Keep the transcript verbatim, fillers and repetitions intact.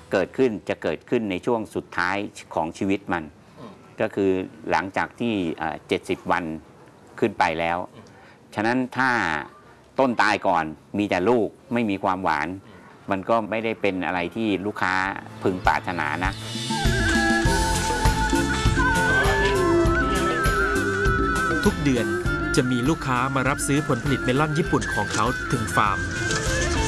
เกิดขึ้นจะเกิดขึ้นในช่วงสุดท้ายของชีวิตมันก็คือหลังจากที่เจ็ดสิบวันขึ้นไปแล้วฉะนั้นถ้าต้นตายก่อนมีแต่ลูกไม่มีความหวานมันก็ไม่ได้เป็นอะไรที่ลูกค้าพึงปรารถนานะทุกเดือนจะมีลูกค้ามารับซื้อผลผลิตเมลอนญี่ปุ่นของเขาถึงฟาร์ม